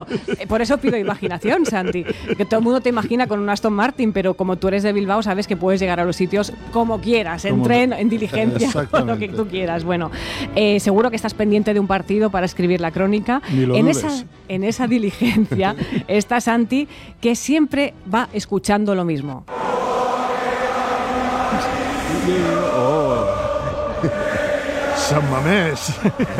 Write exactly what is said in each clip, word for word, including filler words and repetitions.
eh, por eso pido imaginación, Santi. Que todo el mundo te imagina con un Aston Martin, pero como tú eres de Bilbao, sabes que puedes llegar a los sitios como quieras, en como tren, en diligencia, con lo que tú quieras. Bueno, eh, seguro que estás pendiente de un partido para escribir la crónica. Ni lo en dudes. esa, en esa diligencia está Santi, que siempre va escuchando lo mismo. Oh. San Mamés.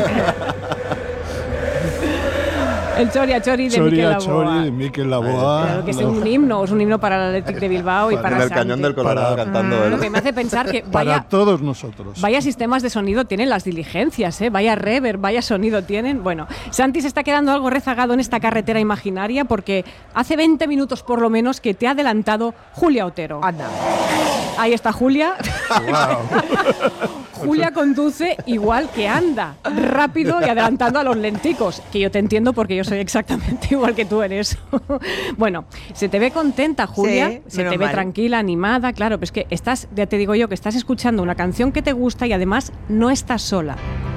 El Chori a Chori de Chori Miquel a Laboa. Chori de Miquel Laboa. Claro que es un himno, es un himno para el Athletic de Bilbao y para en el Santi. Cañón del Colorado Para, cantando Mm, él. lo que me hace pensar que Para vaya, todos nosotros. vaya sistemas de sonido tienen las diligencias, ¿eh? Vaya reverb, vaya sonido tienen. Bueno, Santi se está quedando algo rezagado en esta carretera imaginaria porque hace veinte minutos por lo menos que te ha adelantado Julia Otero. Anda. Ahí está Julia. Wow. Julia conduce igual que anda, rápido y adelantando a los lenticos, que yo te entiendo porque yo soy exactamente igual que tú en eso. Bueno, se te ve contenta, Julia, Sí, se te menos ve mal. tranquila, animada, claro, pues que estás, ya te digo yo, que estás escuchando una canción que te gusta y además no estás sola.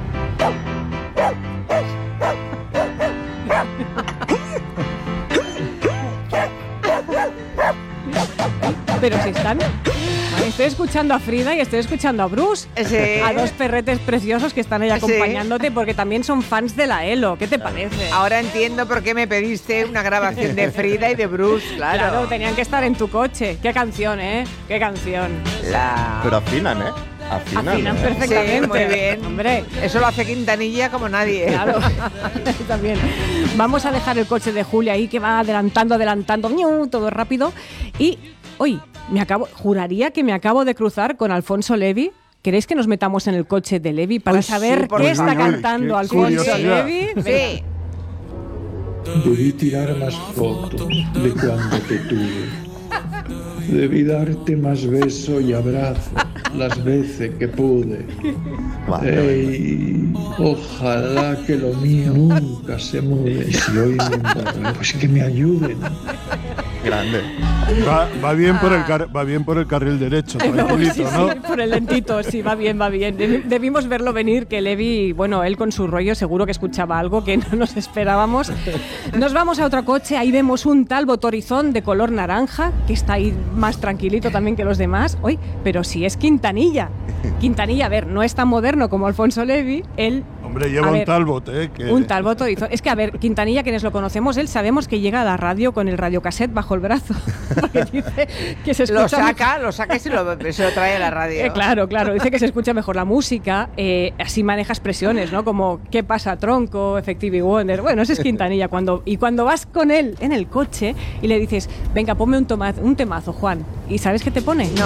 Pero si están... Estoy escuchando a Frida y estoy escuchando a Bruce, Sí. a dos perretes preciosos que están ahí Sí. acompañándote porque también son fans de la Elo. ¿Qué te parece? Ahora entiendo por qué me pediste una grabación de Frida y de Bruce, claro. Claro, tenían que estar en tu coche. Qué canción, ¿eh? Qué canción. La... Pero afinan, ¿eh? Afinan. Afinan ¿eh? perfectamente. Sí, muy bien. Hombre, Eso lo hace Quintanilla como nadie. claro. También. Vamos a dejar el coche de Julia ahí que va adelantando, adelantando, ¡ñu! Todo rápido. Y hoy me acabo, juraría que me acabo de cruzar con Alfonso Levi. ¿Queréis que nos metamos en el coche de Levi para Uy, sí, saber por qué está favor. cantando Qué Alfonso curiosidad. Levi? Sí. Debí tirar más fotos de cuando te tuve. Debí darte más beso y abrazo las veces que pude. Vale. Ey, ojalá que lo mío nunca se mude. Y si hoy me emborracho, pues que me ayuden. Grande. Va, va, bien por el car- va bien por el carril derecho, tranquilito, Sí, ¿no? sí, por el lentito, sí, va bien, va bien. Debi- Debimos verlo venir, que Levi, bueno, él con su rollo seguro que escuchaba algo que no nos esperábamos. Nos vamos a otro coche, ahí vemos un Talbot Horizon de color naranja, que está ahí más tranquilito también que los demás. Uy, pero si es Quintanilla. Quintanilla, a ver, no es tan moderno como Alfonso Levi, él... Hombre, lleva A un ver, Talbot, ¿eh? Que... Un Talbot Horizon. Es que, a ver, Quintanilla, quienes lo conocemos, él sabemos que llega a la radio con el radiocassette bajo el brazo. Porque dice que se escucha... Lo saca, lo saca y se lo, se lo trae a la radio. Eh, claro, claro, dice que se escucha mejor la música, eh, así maneja expresiones, ¿no? Como ¿qué pasa, tronco? Effective Wonder. Bueno, ese es Quintanilla. Cuando, y cuando vas con él en el coche y le dices, venga, ponme un, toma- un temazo, Juan. ¿Y sabes qué te pone? No.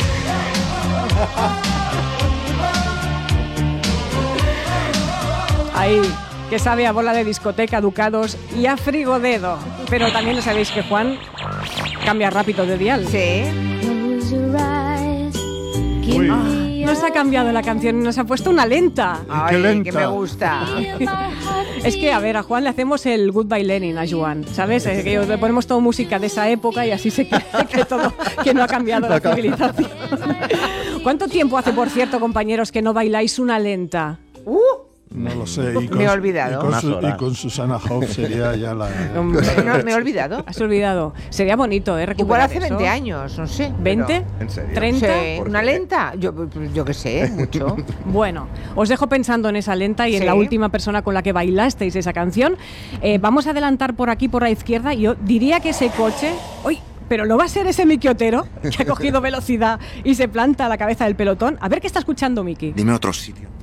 Ahí, que sabe a bola de discoteca, ducados y a frigodedo. Pero también lo sabéis que Juan cambia rápido de dial. Sí. Uy, Nos ha cambiado la canción y nos ha puesto una lenta. Ay, lenta. que me gusta. Es que, a ver, a Juan le hacemos el Goodbye Lenin a Joan, ¿sabes? Es que le ponemos toda música de esa época y así se cree que todo, que no ha cambiado la civilización. ¿Cuánto tiempo hace, por cierto, compañeros, que no bailáis una lenta? Uh, no lo sé. Y Me he olvidado. Y con, Unas su- horas. y con Susana Hoff sería ya la... Hombre, no, me he olvidado. has olvidado. Sería bonito, ¿eh? Igual Recuperar hace eso. veinte años, no sé. ¿veinte? ¿En serio? ¿treinta? Sí, ¿Por ¿una qué? lenta? Yo, yo qué sé, mucho. Bueno, os dejo pensando en esa lenta y en Sí. la última persona con la que bailasteis esa canción. Eh, vamos a adelantar por aquí, por la izquierda. Yo diría que ese coche... ¡Uy! Pero ¿no va a ser ese Miki Otero que ha cogido velocidad y se planta a la cabeza del pelotón? A ver qué está escuchando Miki. Dime otro sitio.